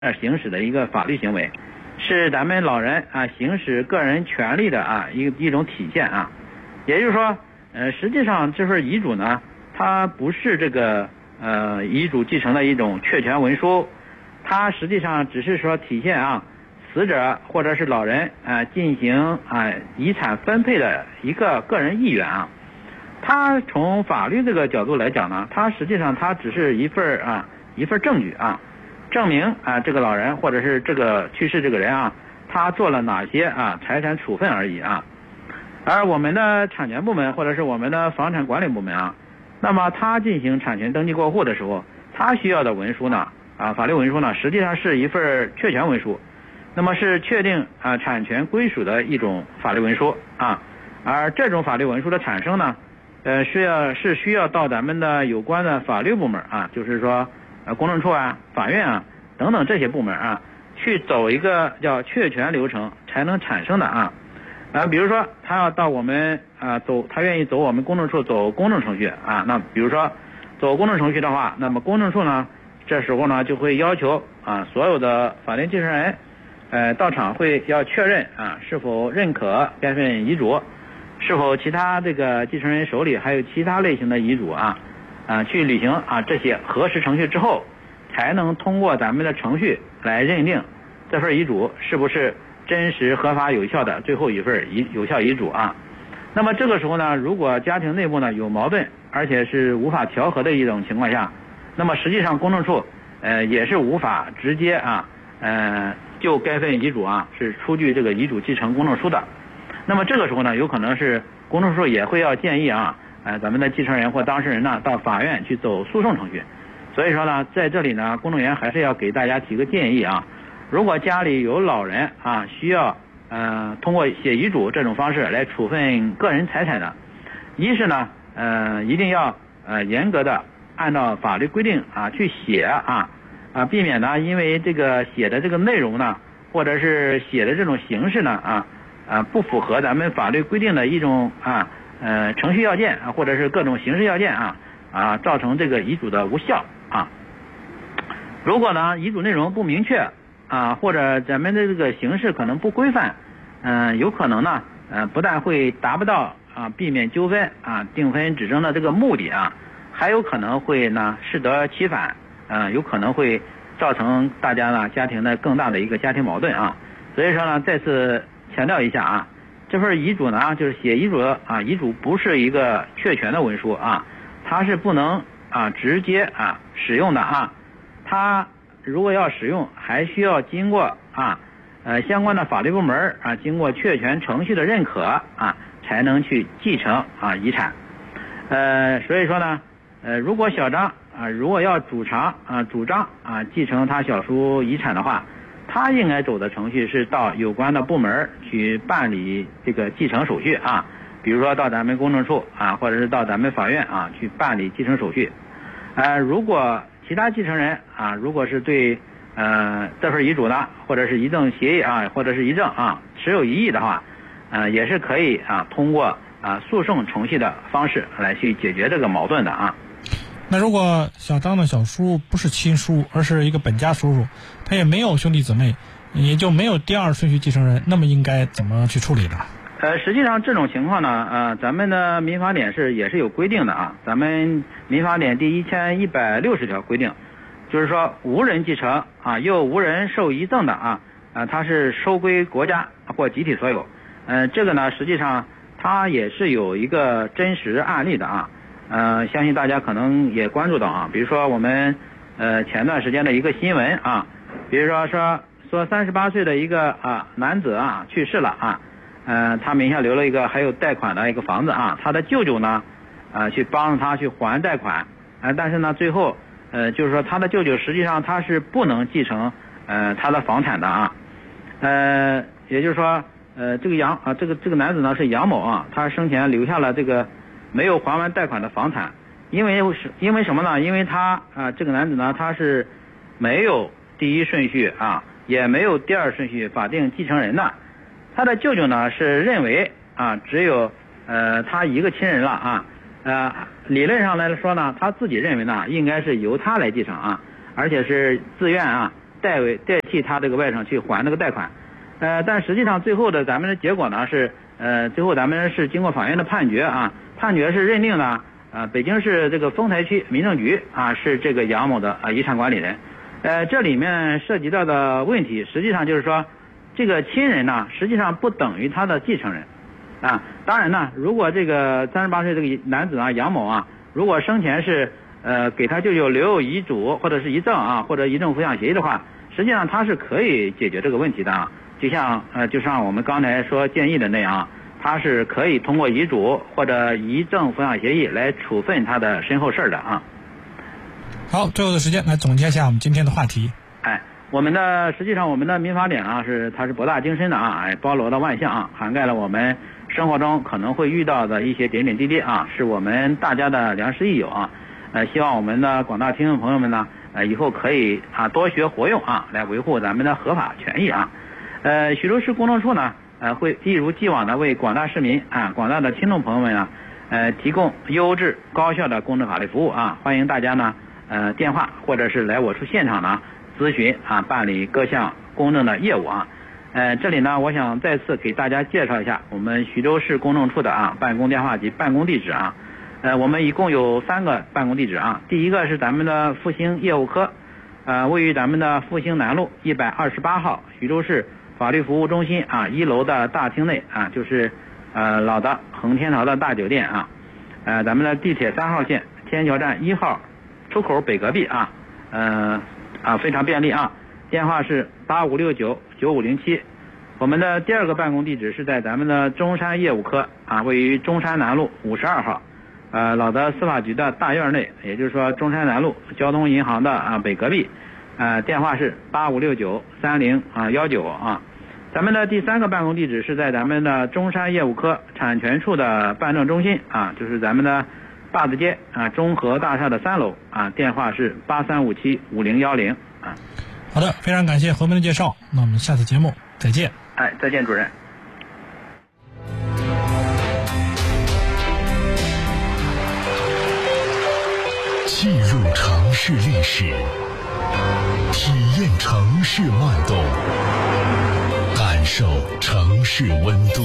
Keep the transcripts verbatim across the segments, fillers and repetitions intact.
行使的一个法律行为，是咱们老人啊行使个人权利的啊一一种体现啊。也就是说，呃，实际上这份遗嘱呢，它不是这个呃遗嘱继承的一种确权文书，它实际上只是说体现啊死者或者是老人啊进行啊遗产分配的一个个人意愿啊。它从法律这个角度来讲呢，它实际上它只是一份啊一份证据啊。证明啊，这个老人或者是这个去世这个人啊，他做了哪些啊财产处分而已啊。而我们的产权部门或者是我们的房产管理部门啊，那么他进行产权登记过户的时候，他需要的文书呢啊，法律文书呢，实际上是一份确权文书，那么是确定啊产权归属的一种法律文书啊。而这种法律文书的产生呢，呃，需要是需要到咱们的有关的法律部门啊，就是说。呃，公证处啊、法院啊等等这些部门啊，去走一个叫确权流程才能产生的啊。啊，比如说他要到我们啊走，他愿意走我们公证处走公证程序啊。那比如说走公证程序的话，那么公证处呢，这时候呢就会要求啊所有的法定继承人，呃到场会要确认啊是否认可该份遗嘱，是否其他这个继承人手里还有其他类型的遗嘱啊。啊，去履行啊这些核实程序之后，才能通过咱们的程序来认定这份遗嘱是不是真实合法有效的最后一份遗有效遗嘱啊。那么这个时候呢，如果家庭内部呢有矛盾，而且是无法调和的一种情况下，那么实际上公证处呃也是无法直接啊呃就该份遗嘱啊是出具这个遗嘱继承公证书的。那么这个时候呢，有可能是公证处也会要建议啊。呃，咱们的继承人或当事人呢，到法院去走诉讼程序。所以说呢，在这里呢，公证员还是要给大家提个建议啊。如果家里有老人啊，需要呃通过写遗嘱这种方式来处分个人财产的，一是呢，呃，一定要呃严格的按照法律规定啊去写啊啊，避免呢因为这个写的这个内容呢，或者是写的这种形式呢啊啊不符合咱们法律规定的一种啊。呃，程序要件啊，或者是各种形式要件啊，啊，造成这个遗嘱的无效啊。如果呢，遗嘱内容不明确啊，或者咱们的这个形式可能不规范，嗯、呃，有可能呢，呃，不但会达不到啊避免纠纷啊定分止争的这个目的啊，还有可能会呢适得其反，啊、呃，有可能会造成大家呢家庭的更大的一个家庭矛盾啊。所以说呢，再次强调一下啊。这份遗嘱呢，就是写遗嘱啊，遗嘱不是一个确权的文书啊，它是不能啊直接啊使用的啊，它如果要使用，还需要经过啊呃相关的法律部门啊经过确权程序的认可啊，才能去继承啊遗产。呃，所以说呢，呃，如果小张啊如果要主张啊主张啊继承他小叔遗产的话。他应该走的程序是到有关的部门去办理这个继承手续啊，比如说到咱们公证处啊，或者是到咱们法院啊去办理继承手续。呃，如果其他继承人啊，如果是对呃这份遗嘱呢，或者是遗赠协议啊，或者是遗赠啊持有异议的话，呃也是可以啊通过啊诉讼程序的方式来去解决这个矛盾的啊。 那如果小张的小叔不是亲叔，而是一个本家叔叔，他也没有兄弟姊妹，也就没有第二顺序继承人，那么应该怎么去处理呢？ 呃，实际上这种情况呢，呃，咱们的民法典是也是有规定的啊。咱们民法典第一千一百六十条规定，就是说无人继承啊，又无人受遗赠的啊，啊，它是收归国家或集体所有。呃，这个呢，实际上它也是有一个真实案例的啊。呃，相信大家可能也关注到啊，比如说我们呃前段时间的一个新闻啊，比如说说说三十八岁的一个啊男子啊去世了啊，呃他名下留了一个还有贷款的一个房子啊，他的舅舅呢啊、呃、去帮着他去还贷款，呃但是呢最后呃就是说他的舅舅实际上他是不能继承呃他的房产的啊，呃也就是说呃这个杨啊这个这个男子呢是杨某啊，他生前留下了这个。没有还完贷款的房产，因为是因为什么呢？因为他啊，这个男子呢，他是没有第一顺序啊，也没有第二顺序法定继承人的。他的舅舅呢是认为啊，只有呃他一个亲人了啊，呃理论上来说呢，他自己认为呢，应该是由他来继承啊，而且是自愿啊代为代替他这个外甥去还这个贷款。呃，但实际上最后的咱们的结果呢是，呃，最后咱们是经过法院的判决啊，判决是认定呢，呃，北京市这个丰台区民政局啊是这个杨某的啊遗产管理人。呃，这里面涉及到的问题，实际上就是说，这个亲人呢，实际上不等于他的继承人。啊，当然呢，如果这个三十八岁这个男子啊，杨某啊，如果生前是呃给他舅舅留有遗嘱或者是遗赠啊，或者遗赠抚养协议的话，实际上他是可以解决这个问题的啊。就像呃，就像我们刚才说建议的那样啊，他是可以通过遗嘱或者遗赠抚养协议来处分他的身后事的啊。 好，最后的时间来总结一下我们今天的话题。 哎。我们的实际上我们的民法典啊是它是博大精深的啊，哎，包罗了万象啊，涵盖了我们生活中可能会遇到的一些点点滴滴啊，是我们大家的良师益友啊。呃，希望我们的广大听众朋友们呢，呃，以后可以啊多学活用啊，来维护咱们的合法权益啊。呃，徐州市公证处呢，呃，会一如既往的为广大市民啊、广大的听众朋友们呢，呃，提供优质高效的公证法律服务啊，欢迎大家呢，呃，电话或者是来我处现场呢。咨询啊，办理各项公证的业务啊，呃，这里呢，我想再次给大家介绍一下我们徐州市公证处的啊办公电话及办公地址啊，呃，我们一共有三个办公地址啊，第一个是咱们的复兴业务科，呃，位于咱们的复兴南路一百二十八号徐州市法律服务中心啊一楼的大厅内啊，就是呃老的恒天朝的大酒店啊，呃，咱们的地铁三号线天桥站一号出口北隔壁啊，呃。啊，非常便利啊！电话是八五六九九五零七。我们的第二个办公地址是在咱们的中山业务科啊，位于中山南路五十二号，呃，老的司法局的大院内，也就是说中山南路交通银行的啊北隔壁，呃，电话是八五六九三零啊幺九啊。咱们的第三个办公地址是在咱们的中山业务科产权处的办证中心啊，就是咱们的。坝子街啊，中和大厦的三楼啊，电话是八三五七五零幺零啊。 好的，非常感谢何文的介绍，那我们下次节目再见。 哎，再见，主任。 记录城市历史，体验城市脉动，感受城市温度。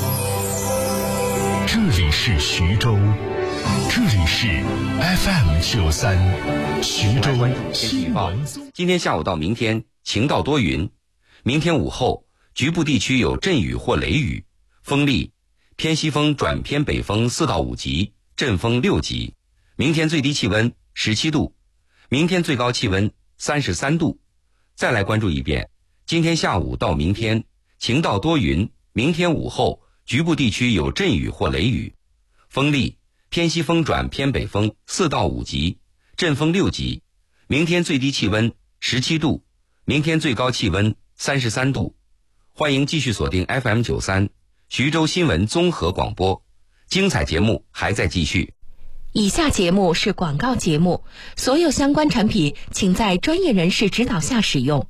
这里是徐州。这里是 F M 九三徐州新闻。 今天下午到明天晴到多云，明天午后局部地区有阵雨或雷雨，风力偏西风转偏北风四到五级，阵风六级。明天最低气温十七度，明天最高气温三十三度。再来关注一遍，今天下午到明天晴到多云，明天午后局部地区有阵雨或雷雨，风力偏西风转偏北风四到五级，阵风六级。明天最低气温十七度，明天最高气温三十三度。欢迎继续锁定 F M 九三徐州新闻综合广播，精彩节目还在继续。 以下节目是广告节目，所有相关产品请在专业人士指导下使用。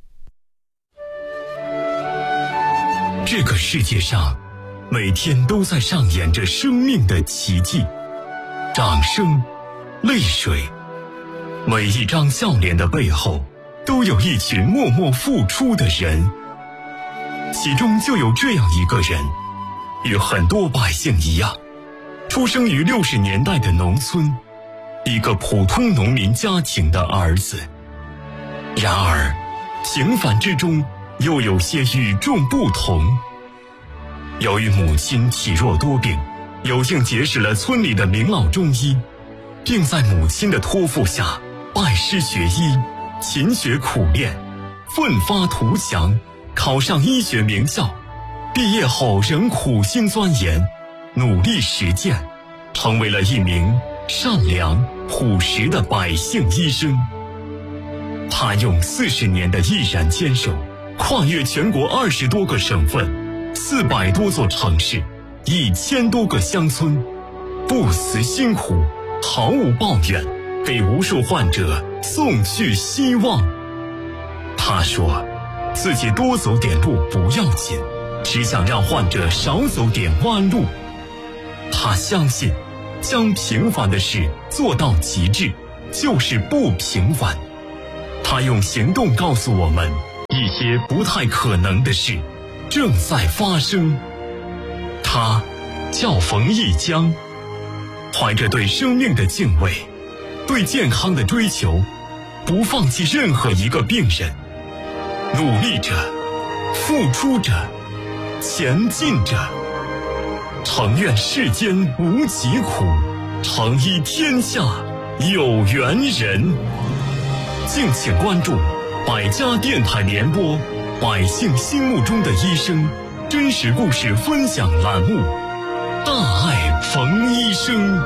这个世界上每天都在上演着生命的奇迹，掌声，泪水，每一张笑脸的背后都有一群默默付出的人，其中就有这样一个人，与很多百姓一样，出生于六十年代的农村，一个普通农民家庭的儿子。然而平凡之中又有些与众不同。由于母亲体弱多病，有幸结识了村里的名老中医，并在母亲的托付下拜师学医，勤学苦练，奋发图强，考上医学名校。毕业后仍苦心钻研，努力实践，成为了一名善良朴实的百姓医生。他用四十年的毅然坚守，跨越全国二十多个省份，四百多座城市，一千多个乡村，不辞辛苦，毫无抱怨，给无数患者送去希望。他说，自己多走点路不要紧，只想让患者少走点弯路。他相信，将平凡的事做到极致，就是不平凡。 他用行动告诉我们，一些不太可能的事正在发生。他叫冯一江，怀着对生命的敬畏，对健康的追求，不放弃任何一个病人，努力着，付出着，前进着。诚愿世间无疾苦，诚医天下有缘人。敬请关注百家电台联播百姓心目中的医生真实故事分享栏目，大爱冯医生。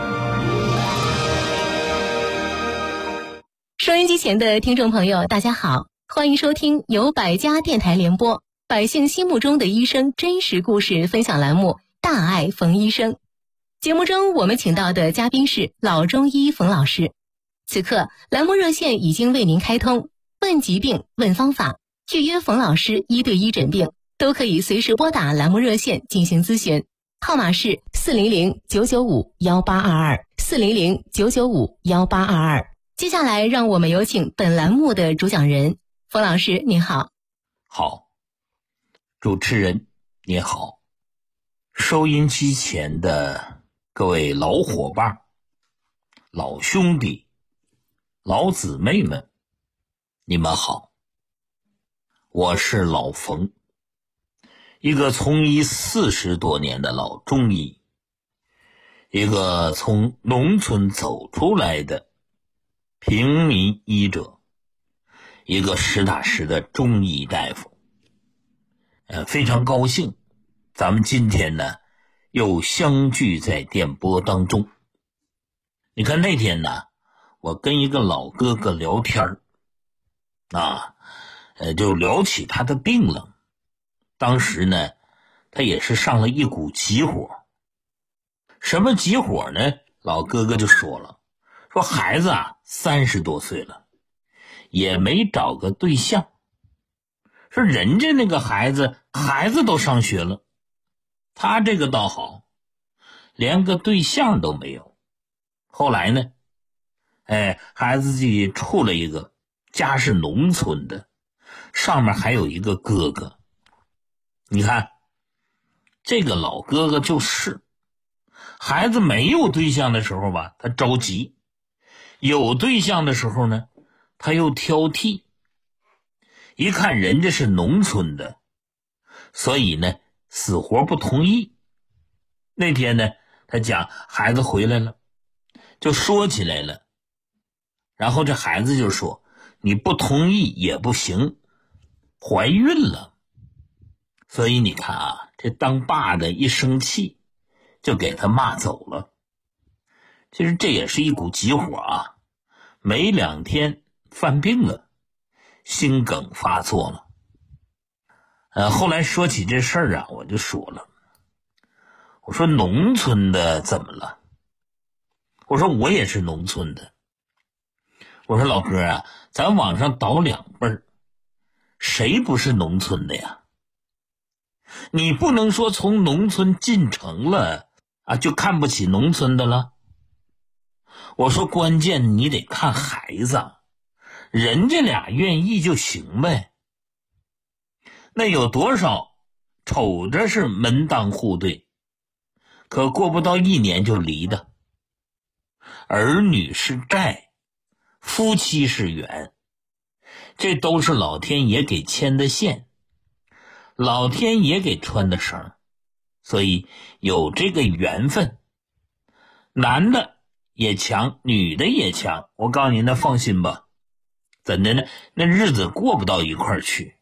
收音机前的听众朋友大家好，欢迎收听由百家电台联播百姓心目中的医生真实故事分享栏目，大爱冯医生。节目中我们请到的嘉宾是老中医冯老师。此刻栏目热线已经为您开通，问疾病问方法，预约冯老师一对一诊病，都可以随时拨打栏目热线进行咨询，号码是四零零九九五幺八二二四零零九九五幺八二二。接下来让我们有请本栏目的主讲人冯老师，您好。 好，主持人您好，收音机前的各位老伙伴、老兄弟、老姊妹们，你们好，我是老冯，一个从医四十多年的老中医，一个从农村走出来的平民医者，一个实打实的中医大夫。呃，非常高兴，咱们今天呢又相聚在电波当中。你看那天呢，我跟一个老哥哥聊天啊，呃，就聊起他的病了。当时呢，他也是上了一股急火。什么急火呢？老哥哥就说了，说孩子啊，三十多岁了，也没找个对象。说人家那个孩子，孩子都上学了，他这个倒好，连个对象都没有。后来呢，哎，孩子自己处了一个，家是农村的，上面还有一个哥哥。你看，这个老哥哥就是，孩子没有对象的时候吧，他着急；有对象的时候呢，他又挑剔。一看人家是农村的，所以呢，死活不同意。那天呢，他讲孩子回来了，就说起来了。然后这孩子就说，你不同意也不行，怀孕了。所以你看啊，这当爸的一生气，就给他骂走了。其实这也是一股急火啊，没两天犯病了，心梗发作了。呃，后来说起这事儿啊，我就说了，我说农村的怎么了？我说我也是农村的。我说老哥啊，咱往上倒两辈儿，谁不是农村的呀？你不能说从农村进城了啊，就看不起农村的了。我说关键你得看孩子，人家俩愿意就行呗。那有多少瞅着是门当户对，可过不到一年就离的。儿女是债，夫妻是缘，这都是老天爷给牵的线，老天爷给穿的绳，所以有这个缘分，男的也强，女的也强。我告诉你，那放心吧，怎的呢？那日子过不到一块儿去。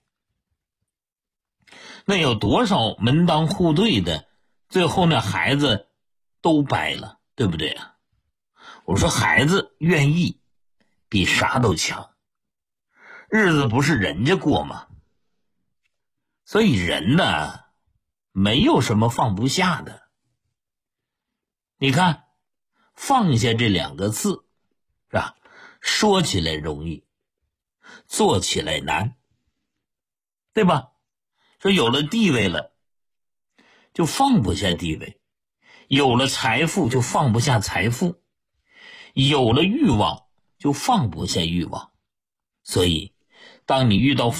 那有多少门当户对的，最后那孩子都掰了，对不对啊？我说孩子愿意比啥都强，日子不是人家过吗？所以人呢，没有什么放不下的。你看，放下这两个字，是吧？说起来容易，做起来难，对吧？说有了地位了，就放不下地位；有了财富，就放不下财富；有了欲望，就放不下欲望。 所以当你遇到